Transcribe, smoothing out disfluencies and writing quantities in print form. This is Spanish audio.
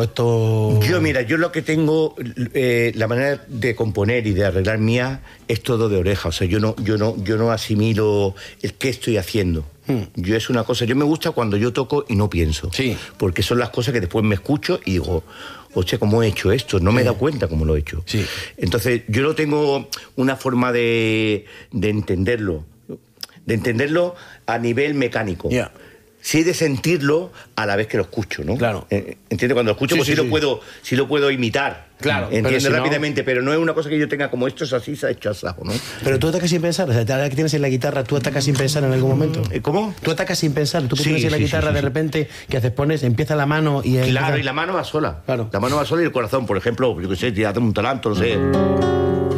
esto...? Yo lo que tengo, la manera de componer y de arreglar mía es todo de oreja. O sea, yo no asimilo el qué estoy haciendo. Yo es una cosa, yo me gusta cuando yo toco y no pienso. Sí. Porque son las cosas que después me escucho y digo, hostia, ¿cómo he hecho esto? No me he dado cuenta cómo lo he hecho. Sí. Entonces, yo no tengo una forma de entenderlo. De entenderlo a nivel mecánico. Ya. Sí, de sentirlo a la vez que lo escucho, ¿no? Claro. ¿Entiendes? Cuando lo escucho, Sí, pues sí lo puedo imitar. Claro. Entiendo pero si rápidamente, pero no es una cosa que yo tenga como esto es así, se ha hecho asado, ¿no? Pero tú atacas sin pensar, o sea, ahora que tienes en la guitarra, tú atacas sin pensar en algún momento. ¿Cómo? Tú atacas sin pensar, tú Sí, pones en la sí, guitarra sí, de sí. repente, ¿qué haces? Empieza la mano y... Claro, y la mano va sola. Claro. La mano va sola y el corazón, por ejemplo, yo qué sé, te hace un talento, no sé.